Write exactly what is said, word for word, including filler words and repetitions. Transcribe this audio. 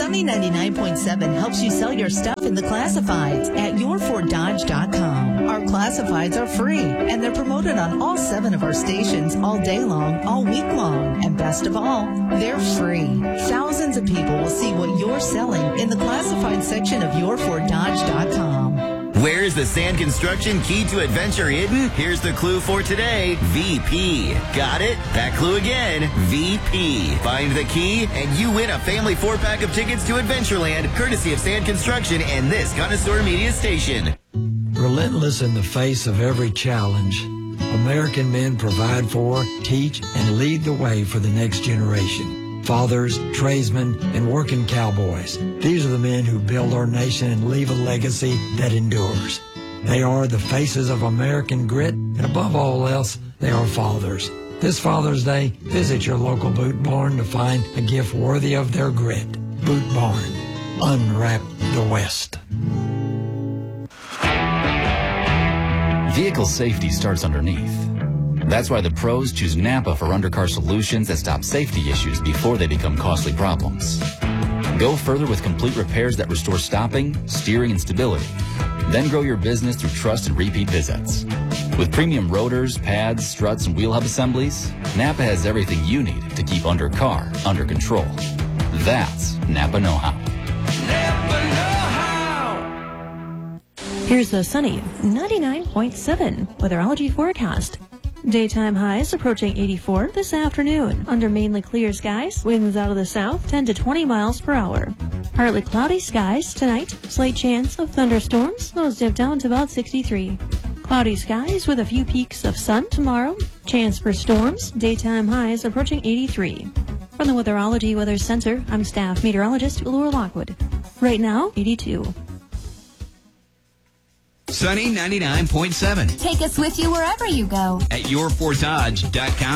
Sunny ninety-nine point seven helps you sell your stuff in the classifieds at your ford dodge dot com. Our classifieds are free, and they're promoted on all seven of our stations all day long, all week long. And best of all, they're free. Thousands of people will see what you're selling in the classified section of your ford dodge dot com. Where's the sand construction key to adventure hidden? Here's the clue for today. V P. Got it? That clue again. V P. Find the key and you win a family four-pack of tickets to Adventureland, courtesy of Sand Construction and this Connoisseur Media station. Relentless in the face of every challenge, American men provide for, teach, and lead the way for the next generation. Fathers, tradesmen, and working cowboys. These are the men who build our nation and leave a legacy that endures. They are the faces of American grit, and above all else, they are fathers. This Father's Day, visit your local Boot Barn to find a gift worthy of their grit. Boot Barn. Unwrap the West. Vehicle safety starts underneath. That's why the pros choose Napa for undercar solutions that stop safety issues before they become costly problems. Go further with complete repairs that restore stopping, steering, and stability. Then grow your business through trust and repeat visits. With premium rotors, pads, struts, and wheel hub assemblies, Napa has everything you need to keep undercar under control. That's Napa know-how. Napa know-how. Here's the sunny ninety-nine point seven weatherology forecast. Daytime highs approaching eighty-four this afternoon. Under mainly clear skies, winds out of the south ten to twenty miles per hour. Partly cloudy skies tonight. Slight chance of thunderstorms. Those dip down to about sixty-three. Cloudy skies with a few peaks of sun tomorrow. Chance for storms. Daytime highs approaching eighty-three. From the Weatherology Weather Center, I'm staff meteorologist Laura Lockwood. Right now, eighty-two. Sunny ninety-nine point seven. Take us with you wherever you go at your ford dodge dot com.